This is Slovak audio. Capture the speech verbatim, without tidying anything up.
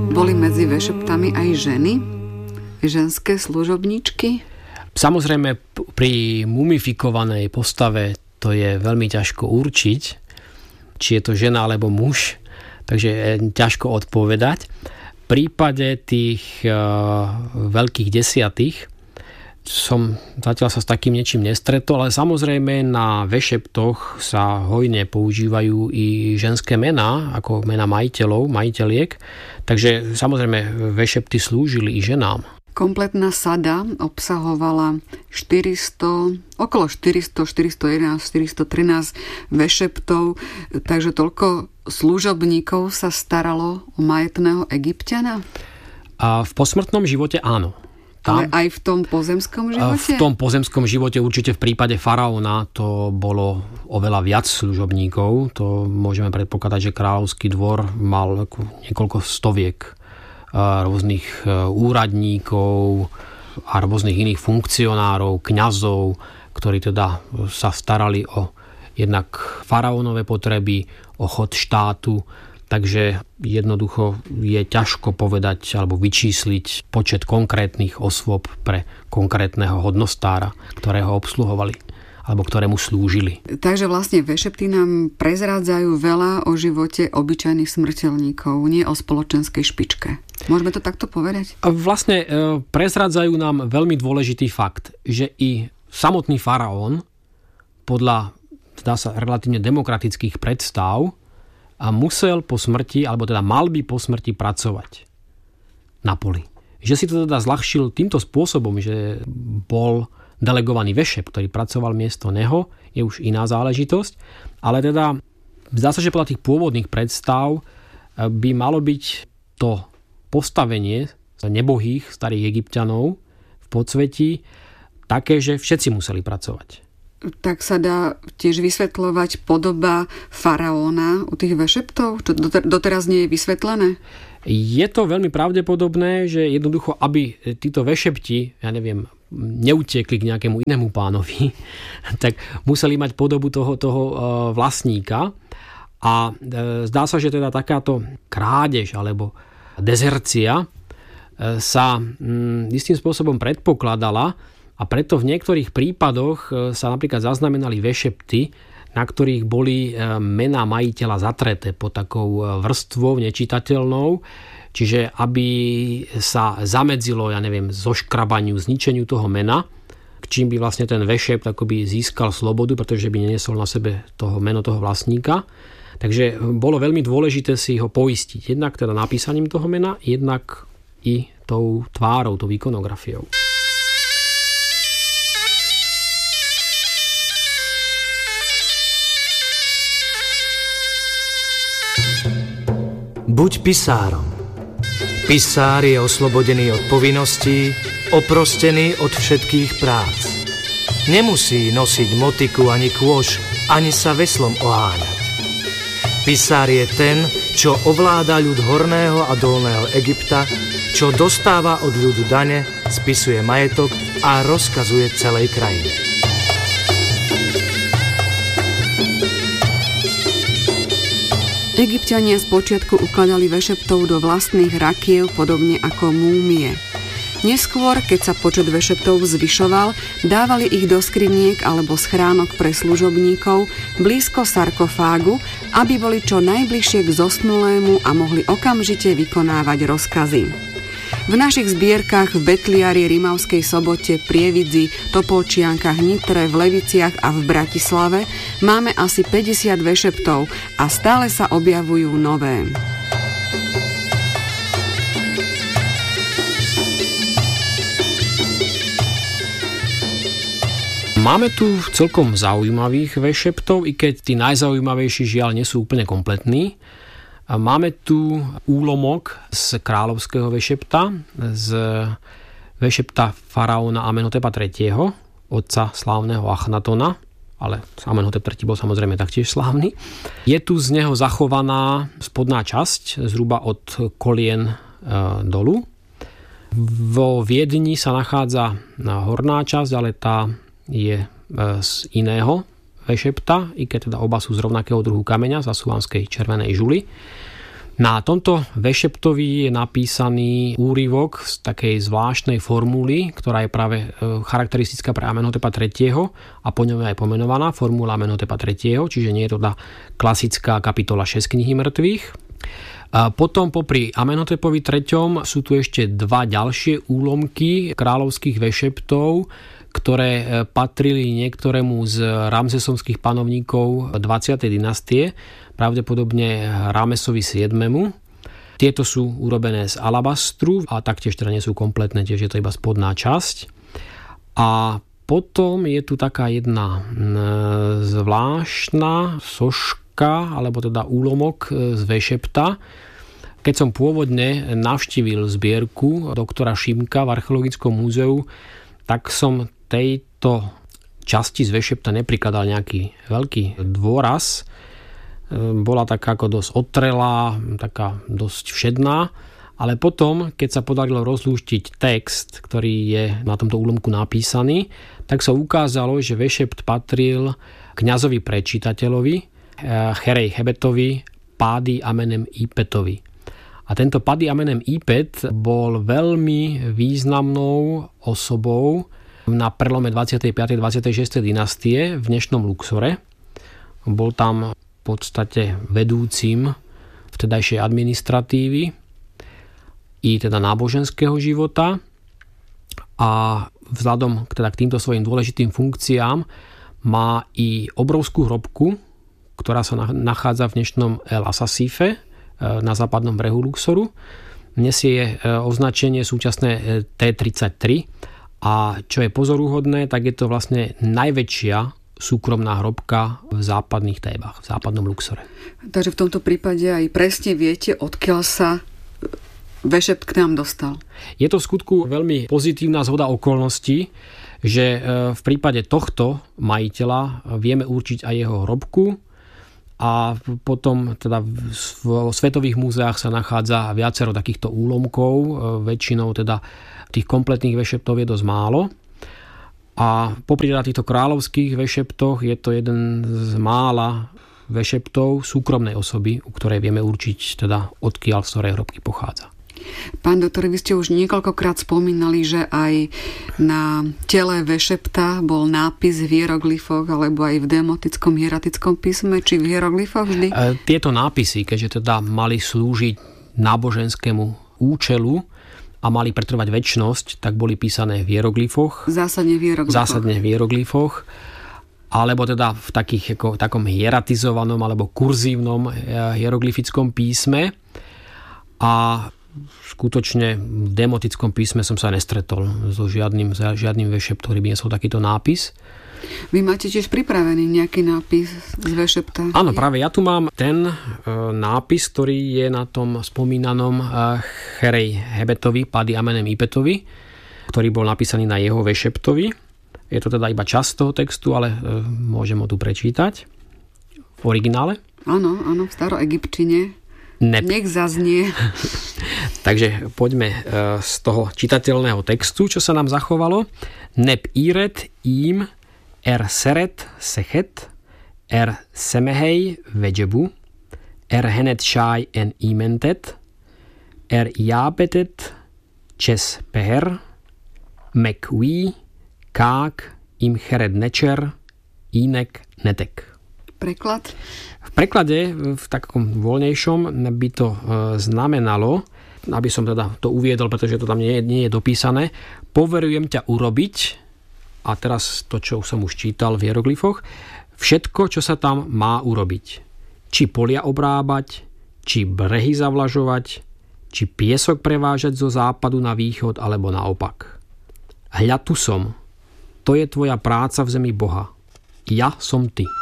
Boli medzi vešeptami aj ženy? Ženské služobníčky? Samozrejme, pri mumifikovanej postave to je veľmi ťažko určiť, či je to žena alebo muž, takže je ťažko odpovedať. V prípade tých uh, veľkých desiatých som zatiaľ sa s takým niečím nestretol, ale samozrejme na vešeptoch sa hojne používajú i ženské mená, ako mená majiteľov, majiteľiek, takže samozrejme vešepty slúžili i ženám. Kompletná sada obsahovala štyristo, okolo štyristo, štyristojedenásť, štyristotrinásť vešeptov, takže toľko služobníkov sa staralo o majetného Egypťana? A v posmrtnom živote áno. Tam, ale aj v tom pozemskom živote? V tom pozemskom živote určite v prípade faraóna to bolo oveľa viac služobníkov. To môžeme predpokladať, že kráľovský dvor mal niekoľko stoviek rôznych úradníkov a rôznych iných funkcionárov, kňazov, ktorí teda sa starali o jednak faraónové potreby, o chod štátu. Takže jednoducho je ťažko povedať alebo vyčísliť počet konkrétnych osôb pre konkrétneho hodnostára, ktorého obsluhovali alebo ktorému slúžili. Takže vlastne vešepty nám prezrádzajú veľa o živote obyčajných smrteľníkov, nie o spoločenskej špičke. Môžeme to takto povedať? Vlastne prezrádzajú nám veľmi dôležitý fakt, že i samotný faraón podľa, zdá sa, relatívne demokratických predstav a musel po smrti, alebo teda mal by po smrti pracovať na poli. Že si to teda zľahčil týmto spôsobom, že bol delegovaný vešep, ktorý pracoval miesto neho, je už iná záležitosť. Ale teda zdá sa, že podľa tých pôvodných predstav by malo byť to postavenie nebohých starých Egypťanov v podsvetí také, že všetci museli pracovať. Tak sa dá tiež vysvetľovať podoba faraóna u tých vešeptov? Čo doteraz nie je vysvetlené? Je to veľmi pravdepodobné, že jednoducho, aby títo vešepti, ja neviem, neutiekli k nejakému inému pánovi, tak museli mať podobu toho, toho vlastníka. A zdá sa, že teda takáto krádež alebo dezercia sa istým spôsobom predpokladala, a preto v niektorých prípadoch sa napríklad zaznamenali vešepty, na ktorých boli mená majiteľa zatreté pod takou vrstvou nečitateľnou, čiže aby sa zamedzilo, ja neviem, zoškrabaniu, zničeniu toho mena, čím by vlastne ten vešept akoby získal slobodu, pretože by neniesol na sebe toho meno toho vlastníka. Takže bolo veľmi dôležité si ho poistiť. Jednak teda napísaním toho mena, jednak i tou tvárou, tou ikonografiou. Buď pisárom. Pisár je oslobodený od povinností, oprostený od všetkých prác. Nemusí nosiť motiku ani kôš, ani sa veslom oháňať. Pisár je ten, čo ovláda ľud horného a dolného Egypta, čo dostáva od ľudu dane, spisuje majetok a rozkazuje celej krajine. Egypťania spočiatku ukladali vešeptov do vlastných rakiev, podobne ako múmie. Neskôr, keď sa počet vešeptov zvyšoval, dávali ich do skriniek alebo schránok pre služobníkov blízko sarkofágu, aby boli čo najbližšie k zosnulému a mohli okamžite vykonávať rozkazy. V našich zbierkach v Betliari, Rimavskej Sobote, Prievidzi, Topolčiankach, Nitre, v Leviciach a v Bratislave máme asi päťdesiat vešeptov a stále sa objavujú nové. Máme tu celkom zaujímavých vešeptov, i keď tí najzaujímavejší žiaľ nie sú úplne kompletní. Máme tu úlomok z kráľovského vešepta, z vešepta faraóna Amenhotepa tretieho, otca slávneho Achnatona, ale Amenhotep tretí bol samozrejme taktiež slávny. Je tu z neho zachovaná spodná časť, zhruba od kolien e, dolu. Vo Viedni sa nachádza horná časť, ale tá je e, z iného vešepta, i keď teda oba sú z rovnakého druhu kameňa, z asúanskej červenej žuly. Na tomto vešeptovi je napísaný úryvok z takej zvláštnej formuly, ktorá je práve charakteristická pre Amenhotepa tretieho a po ňom je aj pomenovaná formula Amenhotepa tretieho, čiže nie je to tá klasická kapitola šesť knihy mŕtvych. A potom popri Amenhotepovi treťom sú tu ešte dva ďalšie úlomky kráľovských vešeptov, ktoré patrili niektorému z ramzesovských panovníkov dvadsiatej dynastie, pravdepodobne Ramesovi siedmemu. Tieto sú urobené z alabastru a taktiež teda nie sú kompletné, tiež je to iba spodná časť. A potom je tu taká jedna zvláštna soška, alebo teda úlomok z vešepta. Keď som pôvodne navštívil zbierku doktora Šimka v Archeologickom múzeu, tak som tejto časti z vešepta neprikladal nejaký veľký dôraz. Bola taká ako dosť otrelá, taká dosť všedná, ale potom, keď sa podarilo rozlúštiť text, ktorý je na tomto úlomku napísaný, tak sa ukázalo, že vešept patril kňazovi prečítateľovi, Cherej Hebetovi, Pádi Amenem Ipetovi. A tento Pádi Amenem Ipet bol veľmi významnou osobou na prelome dvadsiatej piatej dvadsiatej šiestej dynastie v dnešnom Luxore. Bol tam v podstate vedúcim vtedajšej administratívy i teda náboženského života a vzhľadom teda k týmto svojim dôležitým funkciám má i obrovskú hrobku, ktorá sa nachádza v dnešnom El Asasife na západnom brehu Luxoru. Nesie označenie súčasné T tridsaťtri a čo je pozoruhodné, tak je to vlastne najväčšia súkromná hrobka v západných Tébach, v západnom Luxore. Takže v tomto prípade aj presne viete, odkiaľ sa vešept k nám dostal. Je to v skutku veľmi pozitívna zhoda okolností, že v prípade tohto majiteľa vieme určiť aj jeho hrobku a potom teda v svetových múzeách sa nachádza viacero takýchto úlomkov, väčšinou teda tých kompletných vešeptov je dosť málo. A popri týchto kráľovských vešeptoch je to jeden z mála vešeptov súkromnej osoby, u ktorej vieme určiť teda odkiaľ z ktorej hrobky pochádza. Pán doktor, vy ste už niekoľkokrát spomínali, že aj na tele vešepta bol nápis v hieroglyfoch alebo aj v demotickom hieratickom písme, či v hieroglyfoch vždy? Tieto nápisy, keďže teda mali slúžiť náboženskému účelu a mali pretrvať večnosť, tak boli písané v hieroglyfoch. Zásadne v hieroglyfoch. Zásadne v hieroglyfoch. Alebo teda v takých, ako, takom hieratizovanom alebo kurzívnom hieroglyfickom písme. A skutočne v demotickom písme som sa nestretol so žiadnym, žiadnym vešeptom, ktorý by nesol takýto nápis. Vy máte tiež pripravený nejaký nápis z vešepta? Áno, práve ja tu mám ten e, nápis, ktorý je na tom spomínanom e, Cherej Hebetovi, Pádi Amenem Ipetovi, ktorý bol napísaný na jeho vešeptovi. Je to teda iba časť toho textu, ale e, môžem ho tu prečítať v originále. Áno, áno, v staroegyptčine. Nep. Nech zaznie. Takže poďme e, z toho čitateľného textu, čo sa nám zachovalo. Nep iret im er seret sechet, er semehej vejebu, er henet shai en imentet, er jabetet čes peher, mekwi, kák, im chered nečer, inek netek. Preklad? V preklade, v takom voľnejšom, by to znamenalo, aby som teda to uviedol, pretože to tam nie je, nie je dopísané, poverujem ťa urobiť, a teraz to, čo som už čítal v hieroglyfoch, všetko, čo sa tam má urobiť. Či polia obrábať, či brehy zavlažovať, či piesok prevážať zo západu na východ, alebo naopak. Hľa tu som. To je tvoja práca v zemi Boha. Ja som ty.